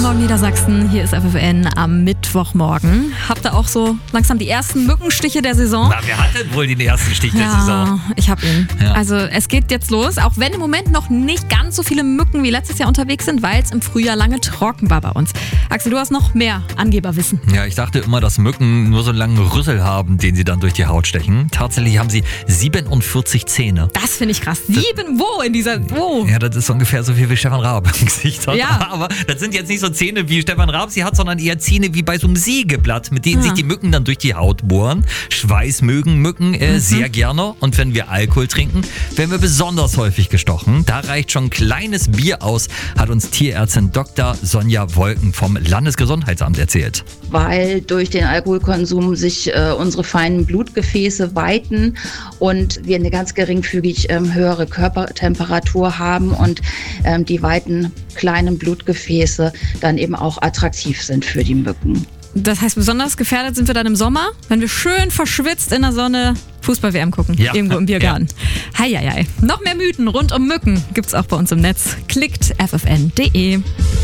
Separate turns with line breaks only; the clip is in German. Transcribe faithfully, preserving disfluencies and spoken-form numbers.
Morgen Niedersachsen, hier ist F F N am Mittwochmorgen. Habt ihr auch so langsam die ersten Mückenstiche der Saison?
Na, wer hat denn wohl den ersten Stich der
ja,
Saison?
Ich hab ihn.
Ja.
Also es geht jetzt los, auch wenn im Moment noch nicht ganz so viele Mücken wie letztes Jahr unterwegs sind, weil es im Frühjahr lange trocken war bei uns. Axel, du hast noch mehr Angeberwissen.
Ja, ich dachte immer, dass Mücken nur so einen langen Rüssel haben, den sie dann durch die Haut stechen. Tatsächlich haben sie siebenundvierzig Zähne.
Das finde ich krass. Sieben wo in dieser... Wo?
Ja, das ist ungefähr so viel wie Stefan Raab im Gesicht hat.
Ja.
Aber das sind jetzt nicht so Zähne, wie Stefan Raab sie hat, sondern eher Zähne wie bei so einem Sägeblatt, mit denen
Ja.
sich die Mücken dann durch die Haut bohren. Schweiß mögen Mücken äh,
Mhm.
sehr gerne. Und wenn wir Alkohol trinken, werden wir besonders häufig gestochen. Da reicht schon ein kleines Bier aus, hat uns Tierärztin Doktor Sonja Wolken vom Landesgesundheitsamt erzählt.
Weil durch den Alkoholkonsum sich äh, unsere feinen Blutgefäße weiten und wir eine ganz geringfügig ähm, höhere Körpertemperatur haben und ähm, die weiten kleinen Blutgefäße dann eben auch attraktiv sind für die Mücken.
Das heißt, besonders gefährdet sind wir dann im Sommer, wenn wir schön verschwitzt in der Sonne Fußball-W M gucken,
Ja.
irgendwo im Biergarten.
Ja.
Heieiei. Noch mehr Mythen rund um Mücken gibt's auch bei uns im Netz. Klickt f f n punkt d e.